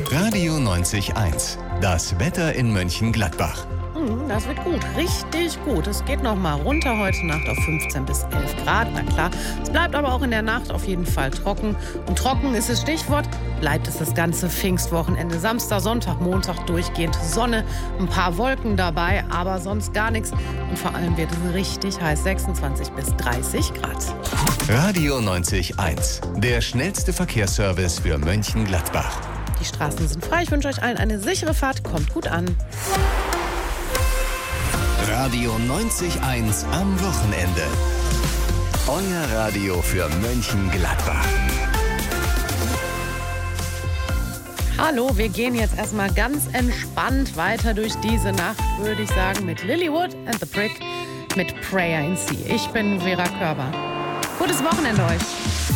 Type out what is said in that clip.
Radio 90.1. Das Wetter in Mönchengladbach. Das wird gut, richtig gut. Es geht noch mal runter heute Nacht auf 15 bis 11 Grad. Na klar, es bleibt aber auch in der Nacht auf jeden Fall trocken. Und trocken ist das Stichwort. Bleibt es das ganze Pfingstwochenende. Samstag, Sonntag, Montag durchgehend Sonne. Ein paar Wolken dabei, aber sonst gar nichts. Und vor allem wird es richtig heiß, 26 bis 30 Grad. Radio 90.1. Der schnellste Verkehrsservice für Mönchengladbach. Die Straßen sind frei. Ich wünsche euch allen eine sichere Fahrt. Kommt gut an. Radio 90.1 am Wochenende. Euer Radio für Mönchengladbach. Hallo, wir gehen jetzt erstmal ganz entspannt weiter durch diese Nacht, würde ich sagen, mit Lilywood and the Brick mit Prayer in Sea. Ich bin Vera Körber. Gutes Wochenende euch.